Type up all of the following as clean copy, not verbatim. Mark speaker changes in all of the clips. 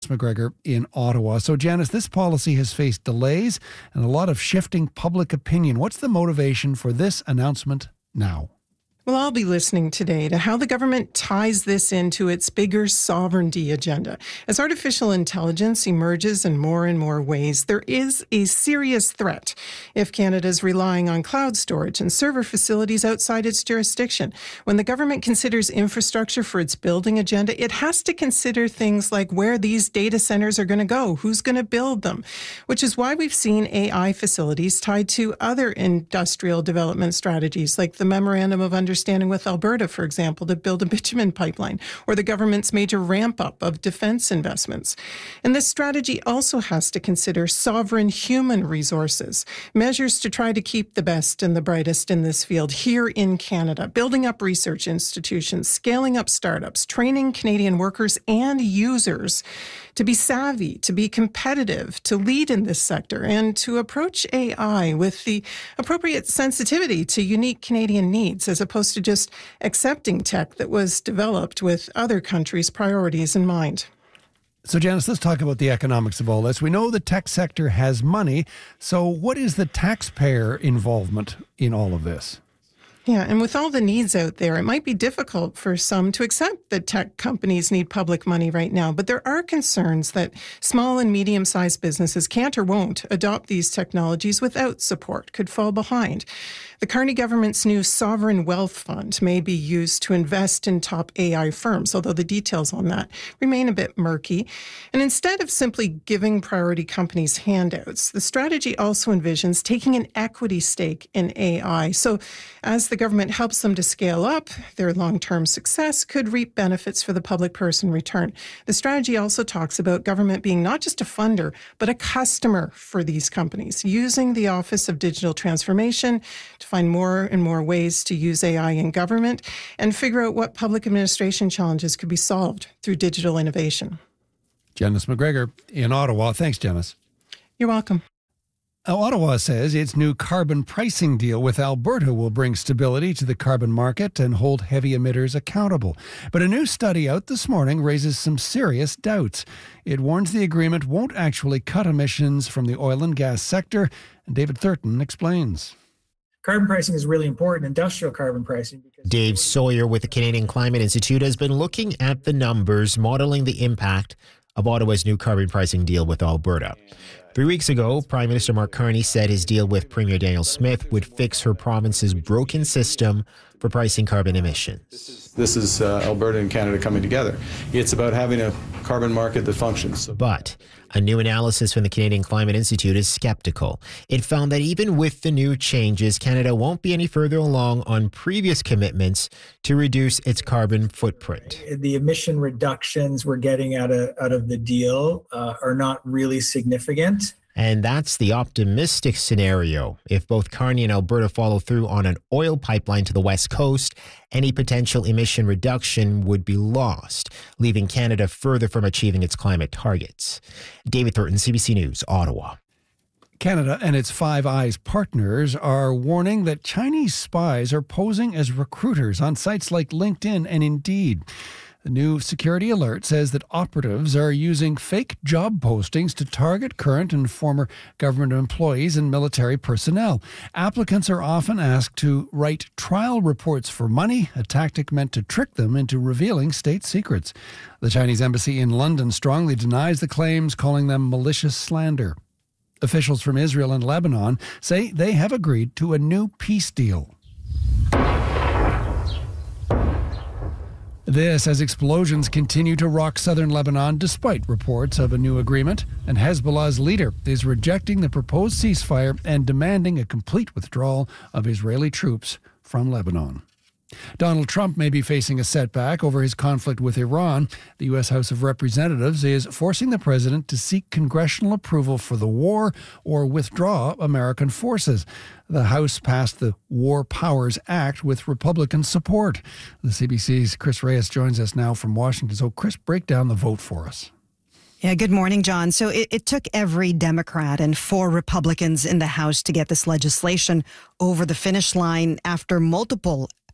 Speaker 1: McGregor in Ottawa. So, Janice, this policy has faced delays and a lot of shifting public opinion. What's the motivation for this announcement now?
Speaker 2: Well, I'll be listening today to how the government ties this into its bigger sovereignty agenda. As artificial intelligence emerges in more and more ways, there is a serious threat if Canada is relying on cloud storage and server facilities outside its jurisdiction. When the government considers infrastructure for its building agenda, it has to consider things like where these data centers are going to go, who's going to build them, which is why we've seen AI facilities tied to other industrial development strategies, like the Memorandum of Understanding with Alberta, for example, to build a bitumen pipeline, or the government's major ramp-up of defense investments. And this strategy also has to consider sovereign human resources, measures to try to keep the best and the brightest in this field here in Canada, building up research institutions, scaling up startups, training Canadian workers and users to be savvy, to be competitive, to lead in this sector, and to approach AI with the appropriate sensitivity to unique Canadian needs, as opposed to just accepting tech that was developed with other countries' priorities in mind.
Speaker 1: So, Janice, let's talk about the economics of all this. We know the tech sector has money. So what is the taxpayer involvement in all of this?
Speaker 2: Yeah, and with all the needs out there, it might be difficult for some to accept that tech companies need public money right now. But there are concerns that small and medium-sized businesses can't or won't adopt these technologies without support, could fall behind. The Carney government's new Sovereign Wealth Fund may be used to invest in top AI firms, although the details on that remain a bit murky. And instead of simply giving priority companies handouts, the strategy also envisions taking an equity stake in AI. So as the government helps them to scale up, their long-term success could reap benefits for the public purse in return. The strategy also talks about government being not just a funder, but a customer for these companies, using the Office of Digital Transformation to find more and more ways to use AI in government and figure out what public administration challenges could be solved through digital innovation.
Speaker 1: Janice McGregor in Ottawa. Thanks, Janice.
Speaker 2: You're welcome.
Speaker 1: Ottawa says its new carbon pricing deal with Alberta will bring stability to the carbon market and hold heavy emitters accountable. But a new study out this morning raises some serious doubts. It warns the agreement won't actually cut emissions from the oil and gas sector. And David Thurton explains.
Speaker 3: Carbon pricing is really important, industrial carbon pricing.
Speaker 4: Dave Sawyer with the Canadian Climate Institute has been looking at the numbers, modeling the impact of Ottawa's new carbon pricing deal with Alberta. 3 weeks ago, Prime Minister Mark Carney said his deal with Premier Danielle Smith would fix her province's broken system for pricing carbon emissions.
Speaker 5: This is Alberta and Canada coming together. It's about having a carbon market that functions.
Speaker 4: But a new analysis from the Canadian Climate Institute is skeptical. It found that even with the new changes, Canada won't be any further along on previous commitments to reduce its carbon footprint.
Speaker 3: The emission reductions we're getting out of the deal are not really significant.
Speaker 4: And that's the optimistic scenario. If both Carney and Alberta follow through on an oil pipeline to the west coast, any potential emission reduction would be lost, leaving Canada further from achieving its climate targets. David Thurton, CBC News, Ottawa.
Speaker 1: Canada and its Five Eyes partners are warning that Chinese spies are posing as recruiters on sites like LinkedIn and Indeed. The new security alert says that operatives are using fake job postings to target current and former government employees and military personnel. Applicants are often asked to write trial reports for money, a tactic meant to trick them into revealing state secrets. The Chinese embassy in London strongly denies the claims, calling them malicious slander. Officials from Israel and Lebanon say they have agreed to a new peace deal. This as explosions continue to rock southern Lebanon despite reports of a new agreement, and Hezbollah's leader is rejecting the proposed ceasefire and demanding a complete withdrawal of Israeli troops from Lebanon. Donald Trump may be facing a setback over his conflict with Iran. The U.S. House of Representatives is forcing the president to seek congressional approval for the war or withdraw American forces. The House passed the War Powers Act with Republican support. The CBC's Chris Reyes joins us now from Washington. So, Chris, break down the vote for us.
Speaker 6: Yeah, good morning, John. So it took every Democrat and 4 Republicans in the House to get this legislation over the finish line after multiple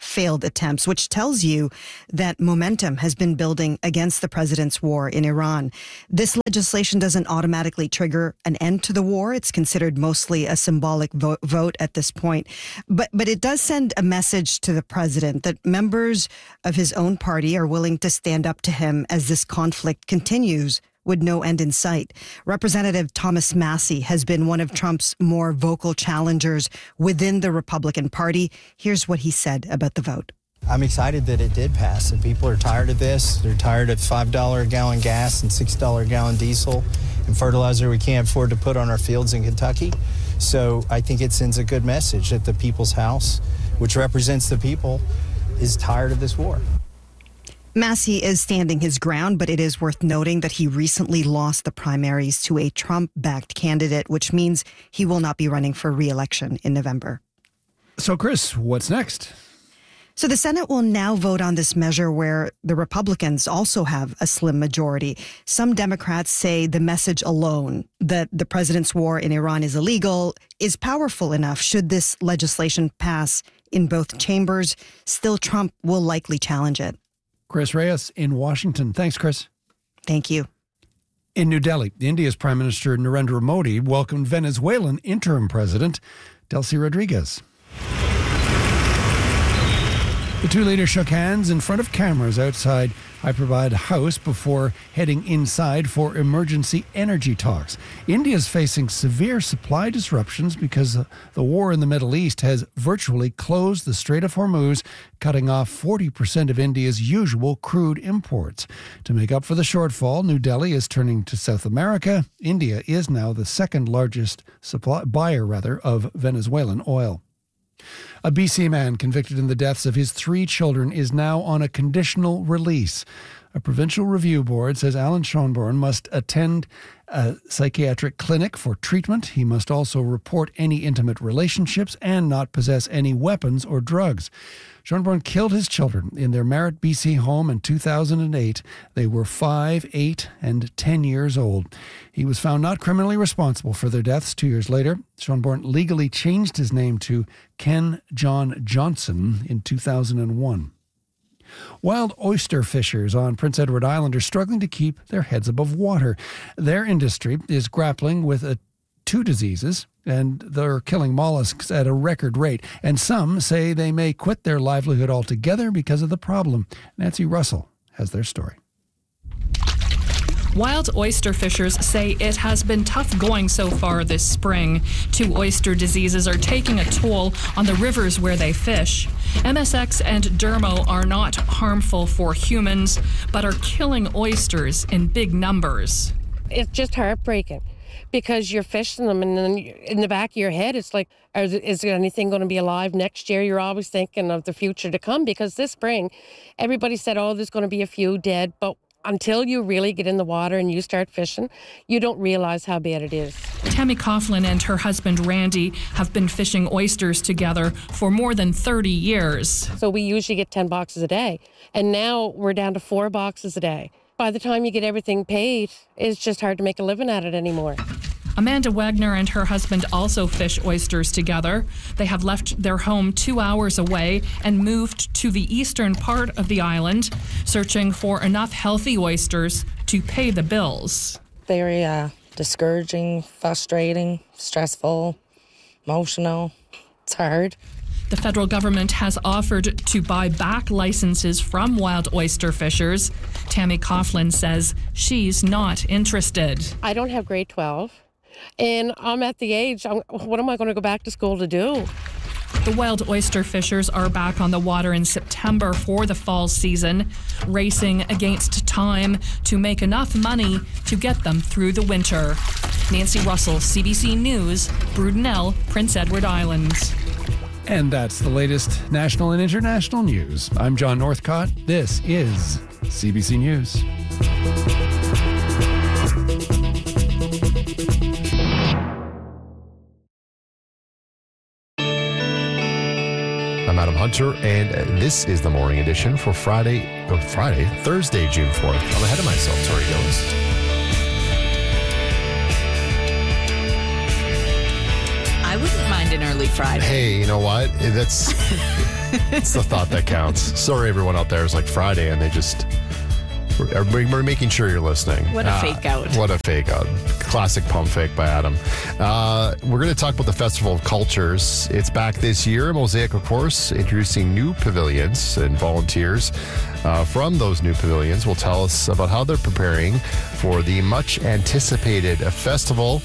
Speaker 6: failed attempts, which tells you that momentum has been building against the president's war in Iran. This legislation doesn't automatically trigger an end to the war. It's considered mostly a symbolic vote at this point. But it does send a message to the president that members of his own party are willing to stand up to him as this conflict continues with no end in sight. Representative Thomas Massie has been one of Trump's more vocal challengers within the Republican Party. Here's what he said about the vote.
Speaker 7: I'm excited that it did pass, and people are tired of this. They're tired of $5 a gallon gas and $6 a gallon diesel and fertilizer we can't afford to put on our fields in Kentucky. So I think it sends a good message that the People's House, which represents the people, is tired of this war.
Speaker 6: Massie is standing his ground, but it is worth noting that he recently lost the primaries to a Trump-backed candidate, which means he will not be running for re-election in November.
Speaker 1: So, Chris, what's next?
Speaker 6: So the Senate will now vote on this measure where the Republicans also have a slim majority. Some Democrats say the message alone that the president's war in Iran is illegal is powerful enough should this legislation pass in both chambers. Still, Trump will likely challenge it.
Speaker 1: Chris Reyes in Washington. Thanks, Chris.
Speaker 6: Thank you.
Speaker 1: In New Delhi, India's Prime Minister Narendra Modi welcomed Venezuelan interim president Delcy Rodriguez. The two leaders shook hands in front of cameras outside Hyderabad House before heading inside for emergency energy talks. India is facing severe supply disruptions because the war in the Middle East has virtually closed the Strait of Hormuz, cutting off 40% of India's usual crude imports. To make up for the shortfall, New Delhi is turning to South America. India is now the second largest buyer of Venezuelan oil. A BC man convicted in the deaths of his 3 children is now on a conditional release. A provincial review board says Alan Schonborn must attend a psychiatric clinic for treatment. He must also report any intimate relationships and not possess any weapons or drugs. Schonborn killed his children in their Merritt, BC home in 2008. They were 5, 8, and 10 years old. He was found not criminally responsible for their deaths 2 years later. Schonborn legally changed his name to Ken John Johnson in 2001. Wild oyster fishers on Prince Edward Island are struggling to keep their heads above water. Their industry is grappling with 2 diseases, and they're killing mollusks at a record rate. And some say they may quit their livelihood altogether because of the problem. Nancy Russell has their story.
Speaker 8: Wild oyster fishers say it has been tough going so far this spring. 2 oyster diseases are taking a toll on the rivers where they fish. MSX and Dermo are not harmful for humans, but are killing oysters in big numbers.
Speaker 9: It's just heartbreaking because you're fishing them, and then in the back of your head, it's like, is there anything going to be alive next year? You're always thinking of the future to come, because this spring, everybody said, oh, there's going to be a few dead, but until you really get in the water and you start fishing, you don't realize how bad it is.
Speaker 8: Tammy Coughlin and her husband Randy have been fishing oysters together for more than 30 years.
Speaker 9: So we usually get 10 boxes a day, and now we're down to 4 boxes a day. By the time you get everything paid, it's just hard to make a living at it anymore.
Speaker 8: Amanda Wagner and her husband also fish oysters together. They have left their home 2 hours away and moved to the eastern part of the island, searching for enough healthy oysters to pay the bills.
Speaker 10: Very discouraging, frustrating, stressful, emotional. It's hard.
Speaker 8: The federal government has offered to buy back licenses from wild oyster fishers. Tammy Coughlin says she's not interested.
Speaker 9: I don't have grade 12. And I'm at the age, what am I going to go back to school to do?
Speaker 8: The wild oyster fishers are back on the water in September for the fall season, racing against time to make enough money to get them through the winter. Nancy Russell, CBC News, Brudenell, Prince Edward Island.
Speaker 1: And that's the latest national and international news. I'm John Northcott. This is CBC News.
Speaker 11: I'm Adam Hunter, and this is the morning edition for Thursday, June 4th. I'm ahead of myself, Tori Gillis.
Speaker 12: I wouldn't mind an early Friday.
Speaker 11: Hey, you know what? That's It's the thought that counts. Sorry, everyone out there. It's like Friday, and we're making sure you're listening.
Speaker 12: What a fake out.
Speaker 11: What a fake out. Classic pump fake by Adam. We're going to talk about the Festival of Cultures. It's back this year. Mosaic, of course, introducing new pavilions, and volunteers from those new pavilions will tell us about how they're preparing for the much anticipated festival.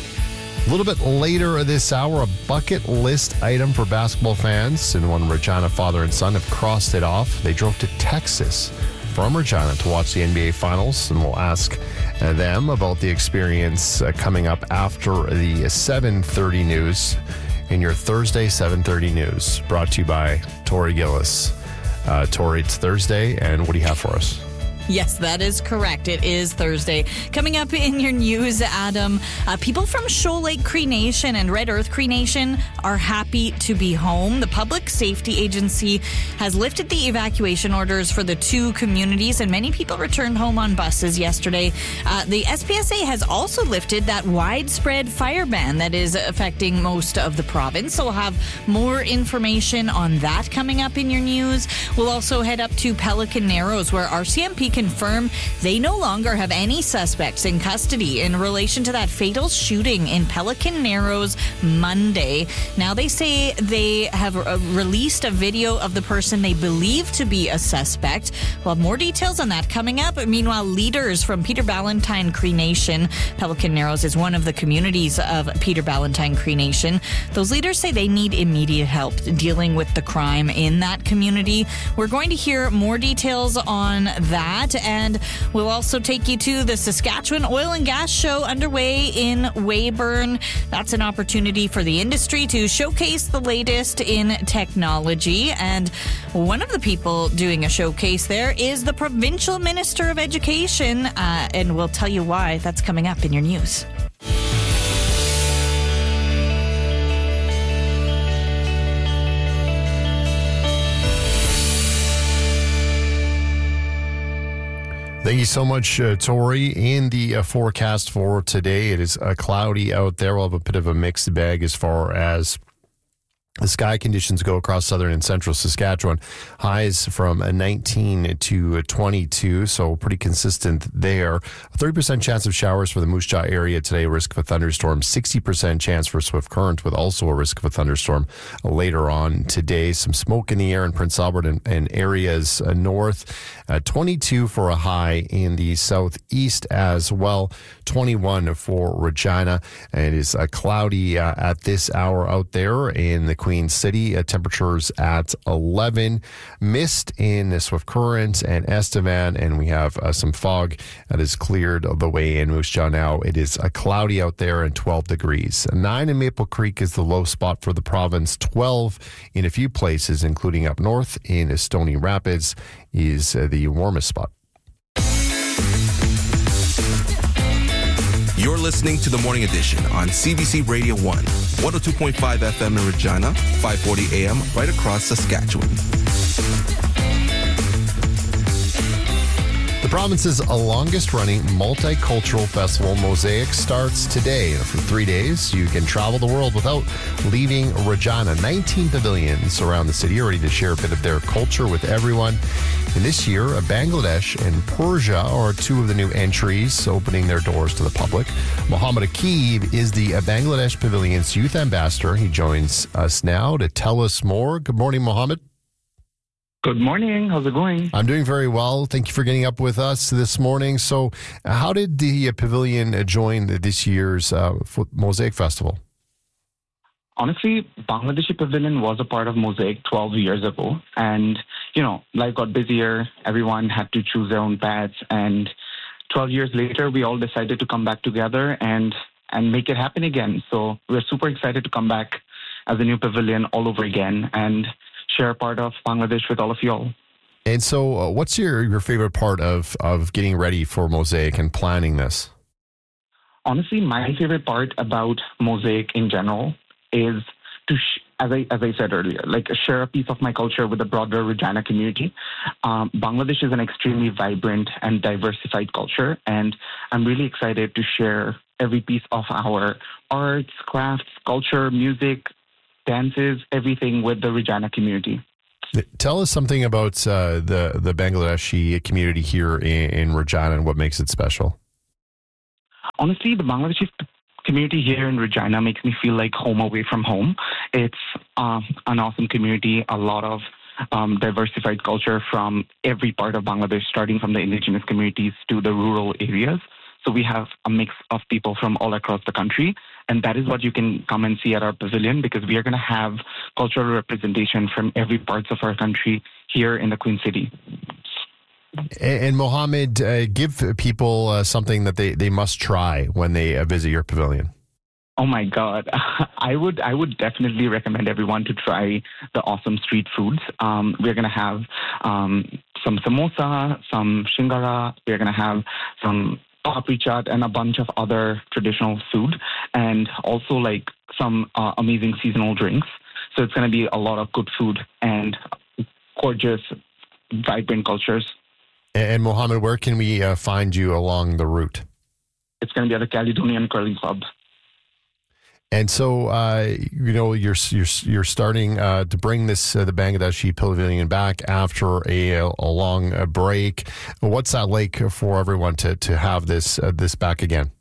Speaker 11: A little bit later this hour, a bucket list item for basketball fans. And one Regina father and son have crossed it off. They drove to Texas from Regina to watch the NBA Finals, and we'll ask them about the experience coming up after the 7:30 news in your Thursday 7:30 news, brought to you by Tori Gillis. Tori, it's Thursday, and what do you have for us?
Speaker 12: Yes, that is correct. It is Thursday. Coming up in your news, Adam, people from Shoal Lake Cree Nation and Red Earth Cree Nation are happy to be home. The Public Safety Agency has lifted the evacuation orders for the two communities, and many people returned home on buses yesterday. The SPSA has also lifted that widespread fire ban that is affecting most of the province. So we'll have more information on that coming up in your news. We'll also head up to Pelican Narrows, where RCMP confirm they no longer have any suspects in custody in relation to that fatal shooting in Pelican Narrows Monday. Now they say they have released a video of the person they believe to be a suspect. We'll have more details on that coming up. Meanwhile, leaders from Peter Ballantyne Cree Nation, Pelican Narrows is one of the communities of Peter Ballantyne Cree Nation. Those leaders say they need immediate help dealing with the crime in that community. We're going to hear more details on that. And we'll also take you to the Saskatchewan Oil and Gas Show underway in Weyburn. That's an opportunity for the industry to showcase the latest in technology. And one of the people doing a showcase there is the Provincial Minister of Education. And we'll tell you why. That's coming up in your news.
Speaker 11: Thank you so much, Tori. In the forecast for today, it is cloudy out there. We'll have a bit of a mixed bag as far as the sky conditions go across southern and central Saskatchewan. Highs from 19 to 22, so pretty consistent there. A 30% chance of showers for the Moose Jaw area today, risk of a thunderstorm. 60% chance for swift current with also a risk of a thunderstorm later on today. Some smoke in the air in Prince Albert and areas north. 22 for a high in the southeast as well. 21 for Regina. It is cloudy at this hour out there in the Queen City. Temperatures at 11. Mist in Swift Current and Estevan, and we have some fog that is cleared the way in Moose Jaw now. It is cloudy out there and 12 degrees. 9 in Maple Creek is the low spot for the province. 12 in a few places, including up north in Stony Rapids, is the warmest spot.
Speaker 13: You're listening to the Morning Edition on CBC Radio 1, 102.5 FM in Regina, 540 AM right across Saskatchewan.
Speaker 11: The province's longest-running multicultural festival, Mosaic, starts today. For 3 days, you can travel the world without leaving Regina. 19 pavilions around the city are ready to share a bit of their culture with everyone. And this year, Bangladesh and Persia are two of the new entries opening their doors to the public. Mohammed Akib is the Bangladesh Pavilion's youth ambassador. He joins us now to tell us more. Good morning, Mohammed.
Speaker 14: Good morning. How's it going?
Speaker 11: I'm doing very well. Thank you for getting up with us this morning. So how did the pavilion join this year's Mosaic Festival?
Speaker 14: Honestly, Bangladeshi Pavilion was a part of Mosaic 12 years ago. And, life got busier. Everyone had to choose their own paths. And 12 years later, we all decided to come back together and make it happen again. So we're super excited to come back as a new pavilion all over again and share a part of Bangladesh with all of you all.
Speaker 11: And so what's your favorite part of getting ready for Mosaic and planning this?
Speaker 14: Honestly, my favorite part about Mosaic in general is to, as I said earlier, share a piece of my culture with the broader Regina community. Bangladesh is an extremely vibrant and diversified culture, and I'm really excited to share every piece of our arts, crafts, culture, music, dances, everything with the Regina community.
Speaker 11: Tell us something about the Bangladeshi community here in Regina and what makes it special.
Speaker 14: Honestly, the Bangladeshi community here in Regina makes me feel like home away from home. It's an awesome community, a lot of diversified culture from every part of Bangladesh, starting from the indigenous communities to the rural areas. So we have a mix of people from all across the country. And that is what you can come and see at our pavilion, because we are going to have cultural representation from every parts of our country here in the Queen City.
Speaker 11: And Mohammed, give people something that they must try when they visit your pavilion.
Speaker 14: Oh my God. I would definitely recommend everyone to try the awesome street foods. We're going to have some samosa, some shingara. We're going to have some papri chaat and a bunch of other traditional food, and also like some amazing seasonal drinks. So it's going to be a lot of good food and gorgeous, vibrant cultures.
Speaker 11: And Mohammed, where can we find you along the route?
Speaker 14: It's going to be at the Caledonian Curling Club.
Speaker 11: And so, you're starting to bring this the Bangladeshi Pavilion back after a long break. What's that like for everyone to have this back again?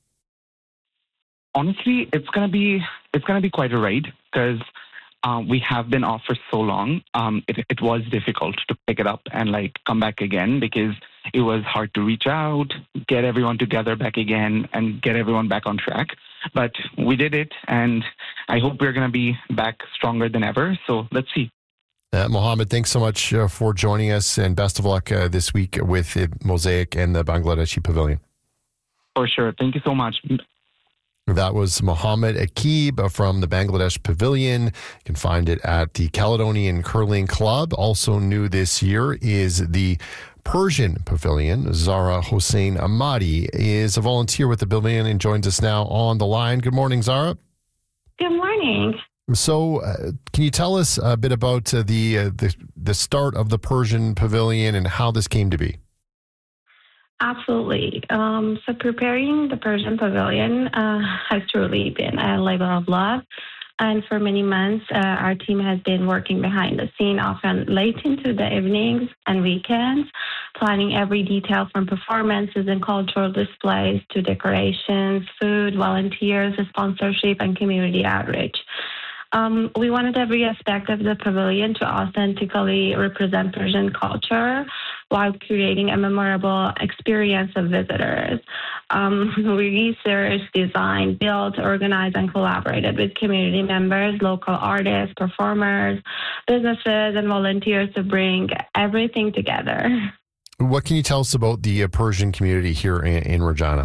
Speaker 14: Honestly, it's gonna be quite a ride, because we have been off for so long. It was difficult to pick it up and come back again, because it was hard to reach out, get everyone together back again, and get everyone back on track. But we did it, and I hope we're going to be back stronger than ever. So let's see.
Speaker 11: Mohammed, thanks so much for joining us, and best of luck this week with Mosaic and the Bangladeshi Pavilion.
Speaker 14: For sure. Thank you so much.
Speaker 11: That was Mohammed Akib from the Bangladesh Pavilion. You can find it at the Caledonian Curling Club. Also new this year is the Persian Pavilion. Zara Hossein Ahmadi is a volunteer with the pavilion and joins us now on the line. Good morning, Zara.
Speaker 15: Good morning.
Speaker 11: So, can you tell us a bit about the start of the Persian Pavilion and how this came to be?
Speaker 15: Absolutely. So preparing the Persian Pavilion has truly been a labor of love. And for many months, our team has been working behind the scene, often late into the evenings and weekends, planning every detail from performances and cultural displays to decorations, food, volunteers, sponsorship, and community outreach. We wanted every aspect of the pavilion to authentically represent Persian culture while creating a memorable experience of visitors. We researched, designed, built, organized, and collaborated with community members, local artists, performers, businesses, and volunteers to bring everything together.
Speaker 11: What can you tell us about the Persian community here in Regina?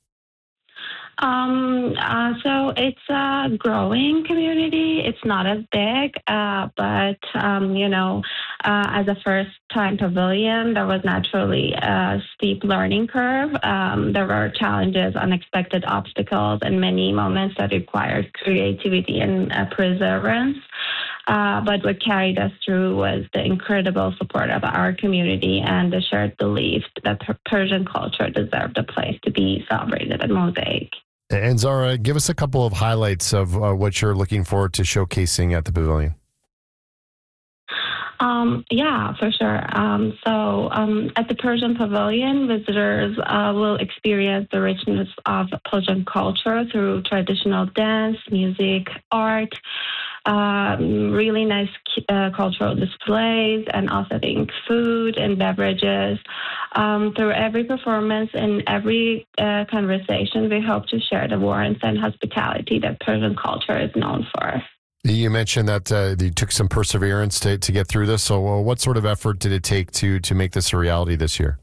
Speaker 15: So it's a growing community. It's not as big, but as a first-time pavilion, there was naturally a steep learning curve. There were challenges, unexpected obstacles, and many moments that required creativity and perseverance. But what carried us through was the incredible support of our community and the shared belief that Persian culture deserved a place to be celebrated at Mosaic.
Speaker 11: And Zara, give us a couple of highlights of what you're looking forward to showcasing at the pavilion.
Speaker 15: Yeah, for sure. At the Persian Pavilion, visitors will experience the richness of Persian culture through traditional dance, music, art, really nice cultural displays, and authentic food and beverages. Through every performance and every conversation, we hope to share the warmth and hospitality that Persian culture is known for.
Speaker 11: You mentioned that you took some perseverance to get through this. So what sort of effort did it take to make this a reality this year?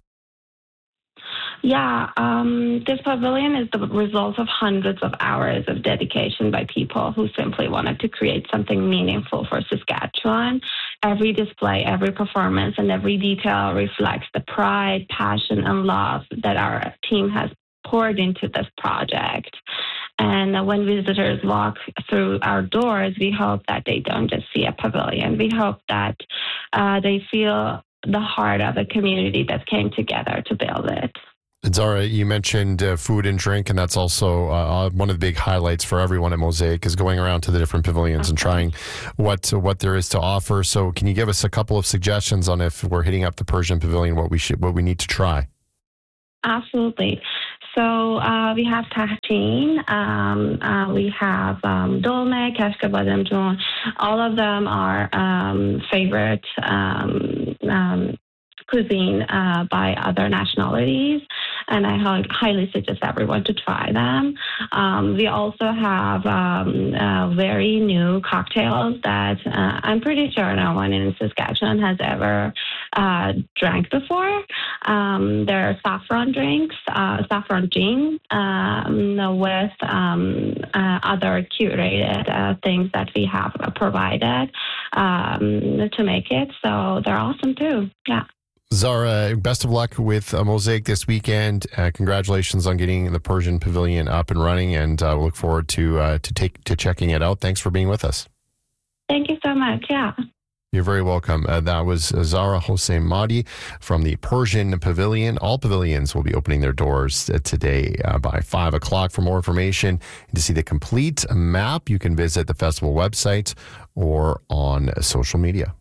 Speaker 15: Yeah, this pavilion is the result of hundreds of hours of dedication by people who simply wanted to create something meaningful for Saskatchewan. Every display, every performance, and every detail reflects the pride, passion, and love that our team has poured into this project. And when visitors walk through our doors, we hope that they don't just see a pavilion. We hope that they feel the heart of a community that came together to build it.
Speaker 11: And Zara, you mentioned food and drink, and that's also one of the big highlights for everyone at Mosaic is going around to the different pavilions and trying what there is to offer. So can you give us a couple of suggestions on if we're hitting up the Persian Pavilion, what we need to try?
Speaker 15: Absolutely. So we have tahtin, we have dolme, kashka badam joon. All of them are favorite cuisine by other nationalities, and I highly suggest everyone to try them. We also have very new cocktails that I'm pretty sure no one in Saskatchewan has ever drank before. They're saffron drinks, saffron gin, with other curated things that we have provided to make it. So they're awesome too. Yeah.
Speaker 11: Zara, best of luck with Mosaic this weekend. Congratulations on getting the Persian Pavilion up and running, and we'll look forward to checking it out. Thanks for being with us.
Speaker 15: Thank you so much. Yeah.
Speaker 11: You're very welcome. That was Zara Hossein-Mahdi from the Persian Pavilion. All pavilions will be opening their doors today by 5 o'clock. For more information and to see the complete map, you can visit the festival website or on social media.